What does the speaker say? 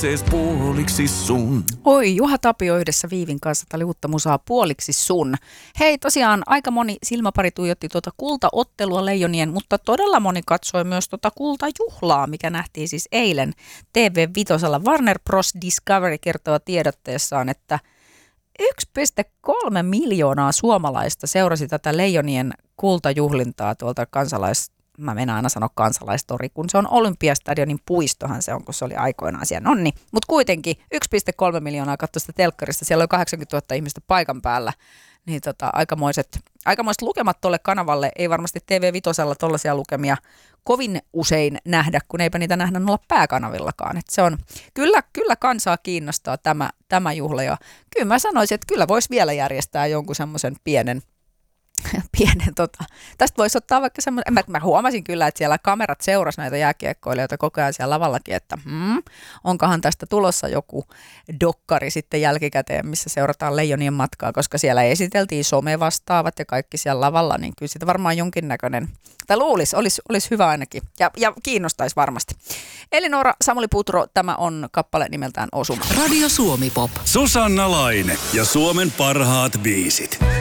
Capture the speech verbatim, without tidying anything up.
Sees puoliksi sun. Oi, Juha Tapio yhdessä Viivin kanssa. Tämä oli uutta musaa Puoliksi sun. Hei, tosiaan aika moni silmäpari tuijotti tuota kultaottelua Leijonien, mutta todella moni katsoi myös tuota kultajuhlaa, mikä nähtiin siis eilen T V Vitosella. Warner Bros. Discovery kertoo tiedotteessaan, että yksi pilkku kolme miljoonaa suomalaista seurasi tätä Leijonien kultajuhlintaa tuolta kansalais... Mä menen aina sanoa kansalaistori, kun se on Olympiastadionin puistohan se on, kun se oli aikoinaan siellä. Nonni. Mutta kuitenkin yksi pilkku kolme miljoonaa katsoi sitä telkkarista. Siellä oli kahdeksankymmentätuhatta ihmistä paikan päällä. Niin tota, aikamoiset, aikamoiset lukemat tolle kanavalle. Ei varmasti T V Vitosella tollaisia lukemia kovin usein nähdä, kun eipä niitä nähdä noilla pääkanavillakaan. Et se on, kyllä, kyllä kansaa kiinnostaa tämä, tämä juhla. Ja kyllä mä sanoisin, että kyllä voisi vielä järjestää jonkun semmoisen pienen Pienen, tota. Tästä voisi ottaa vaikka semmoinen, mä, mä huomasin kyllä, että siellä kamerat seurasi näitä jääkiekkoilijoita koko ajan siellä lavallakin, että hmm, onkohan tästä tulossa joku dokkari sitten jälkikäteen, missä seurataan Leijonien matkaa, koska siellä esiteltiin somevastaavat ja kaikki siellä lavalla, niin kyllä sitä varmaan jonkinnäköinen, tai luulisi, olisi, olisi hyvä ainakin ja, ja kiinnostaisi varmasti. Elinora Samuli Putro, tämä on kappale nimeltään Osuma. Radio Suomi Pop. Susanna Laine ja Suomen parhaat biisit.